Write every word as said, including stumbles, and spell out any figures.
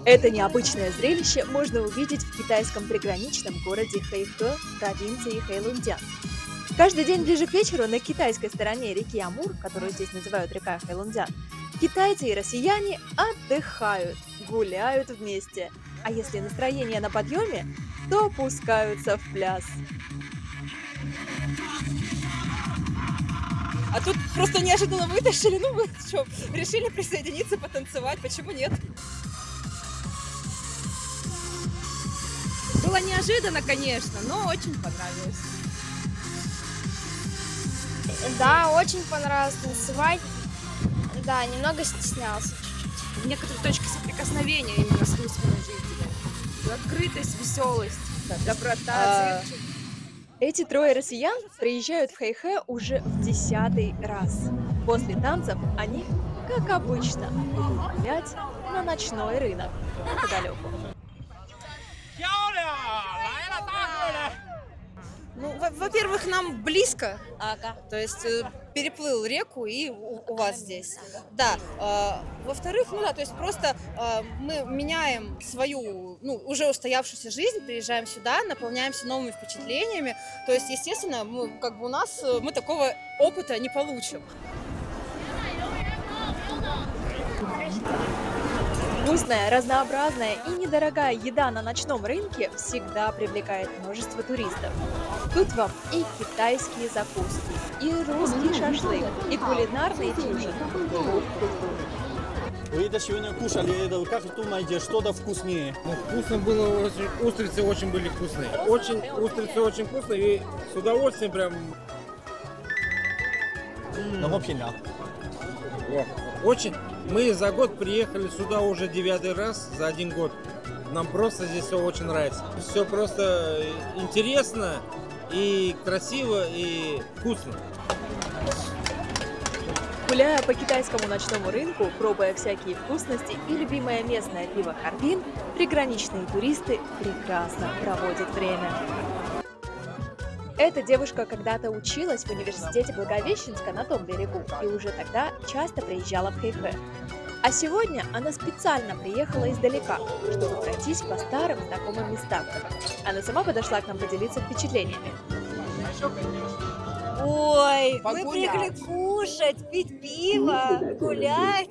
Это необычное зрелище можно увидеть в китайском приграничном городе Хэйхэ, провинции Хэйлунцзян. Каждый день ближе к вечеру на китайской стороне реки Амур, которую здесь называют река Хэйлунцзян, китайцы и россияне отдыхают, гуляют вместе. А если настроение на подъеме, то пускаются в пляс. А тут просто неожиданно вытащили, ну мы что, решили присоединиться, потанцевать, почему нет? Было неожиданно, конечно, но очень понравилось. Да, очень понравилось танцевать. Да, немного стеснялся чуть-чуть. Некоторые точки соприкосновения именно с русскими жителями. Открытость, веселость, доброта, А, цирк. Эти трое россиян приезжают в Хэйхэ уже в десятый раз. После танцев они, как обычно, идут гулять на ночной рынок неподалеку. Ну, во- во-первых, нам близко, то есть э, переплыл реку и у, у вас здесь. Да. э, Во-вторых, ну да, то есть просто э, мы меняем свою, ну, уже устоявшуюся жизнь, приезжаем сюда, наполняемся новыми впечатлениями. То есть, естественно, мы, как бы у нас э, мы такого опыта не получим. Вкусная, разнообразная и недорогая еда на ночном рынке всегда привлекает множество туристов. Тут вам и китайские закуски, и русский шашлык, и кулинарный фьюжн. Вы это сегодня кушали, это как думаете, что-то вкуснее? Ну, вкусно было, очень, устрицы очень были вкусные. Очень, устрицы очень вкусные и с удовольствием прям, 能够品尝。 о, очень. Мы за год приехали сюда уже девятый раз за один год. Нам просто здесь все очень нравится. Все просто интересно и красиво и вкусно. Гуляя по китайскому ночному рынку, пробуя всякие вкусности и любимое местное пиво Харбин, приграничные туристы прекрасно проводят время. Эта девушка когда-то училась в университете Благовещенска на том берегу и уже тогда часто приезжала в Хэйхэ. А сегодня она специально приехала издалека, чтобы пройтись по старым знакомым местам. Она сама подошла к нам поделиться впечатлениями. Ой, мы Погулять. приехали кушать, пить пиво, гулять.